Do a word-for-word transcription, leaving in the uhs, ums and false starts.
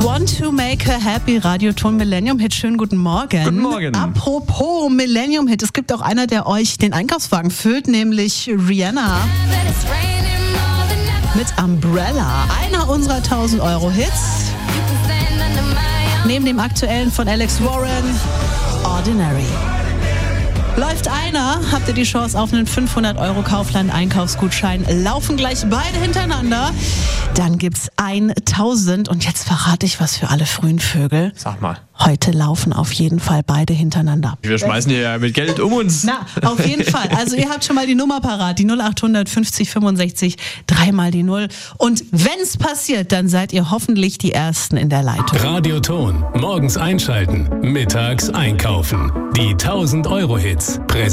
Want to make a happy Radioton Millennium Hit. Schönen guten Morgen. Guten Morgen. Apropos Millennium Hit, es gibt auch einer, der euch den Einkaufswagen füllt, nämlich Rihanna mit Umbrella. Einer unserer tausend Euro Hits. Neben dem aktuellen von Alex Warren, Ordinary. Läuft einer, habt ihr die Chance auf einen fünfhundert Euro Kaufland-Einkaufsgutschein. Laufen gleich beide hintereinander. Dann gibt's tausend. Und jetzt verrate ich was für alle frühen Vögel. Sag mal. Heute laufen auf jeden Fall beide hintereinander. Wir schmeißen hier ja mit Geld um uns. Na, auf jeden Fall. Also ihr habt schon mal die Nummer parat. Die null acht hundert fünfzig fünfundsechzig, dreimal die Null. Und wenn's passiert, dann seid ihr hoffentlich die Ersten in der Leitung. Radioton. Morgens einschalten. Mittags einkaufen. Die tausend Euro Hits.